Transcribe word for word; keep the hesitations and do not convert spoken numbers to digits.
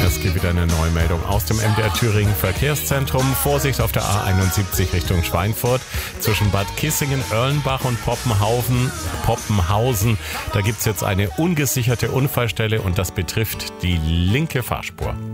Es gibt wieder eine neue Meldung aus dem M D R Thüringen Verkehrszentrum. Vorsicht auf der A einundsiebzig Richtung Schweinfurt zwischen Bad Kissingen, Erlenbach und Poppenhausen. Poppenhausen. Da gibt es jetzt eine ungesicherte Unfallstelle und das betrifft die linke Fahrspur.